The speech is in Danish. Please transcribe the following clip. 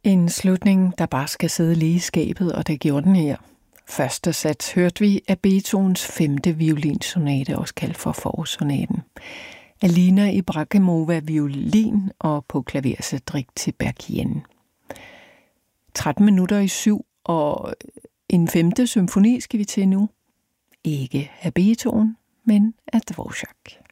En slutning, der bare skal sidde lige i skabet, og det gjorde den her. Første sats hørte vi af Beethovens 5. violinsonate, også kaldt for forårssonaten. Alina Ibragimova violin og på klaver Cedric Tiberghien. 7:13, og en 5. symfoni skal vi til nu. Ikke af Beethoven, men af Dvořák.